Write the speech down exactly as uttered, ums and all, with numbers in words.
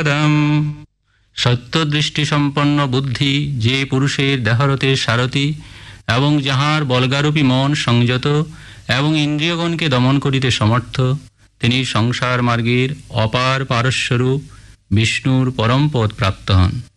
সত্যদৃষ্টিসম্পন্ন বুদ্ধি যে পুরুষের দেহরতের সারথি এবং যাহার বলগারূপী মন সংযত এবং ইন্দ্রিয়গণকে দমন করিতে সমর্থ, তিনি সংসার মার্গের অপার পারস্যরূপ বিষ্ণুর পরম পদ প্রাপ্ত হন।